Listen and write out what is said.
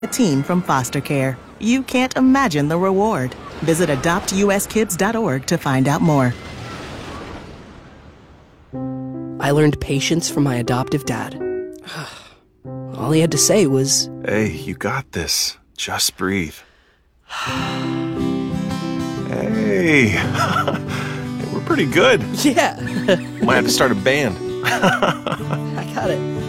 A team from foster care. You can't imagine the reward. Visit adoptuskids.org to find out more. I learned patience from my adoptive dad. All he had to say was, "Hey, you got this. Just breathe." Hey, we're pretty good. yeah, Might have to start a band. I got it.